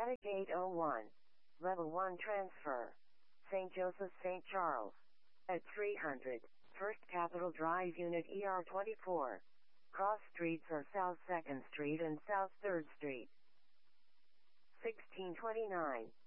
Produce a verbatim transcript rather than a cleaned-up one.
Medic eight oh one. Level one transfer. Saint Joseph Saint Charles. At three hundred. First Capitol Drive Unit E R twenty-four. Cross streets are South second Street and South third Street. sixteen twenty-nine.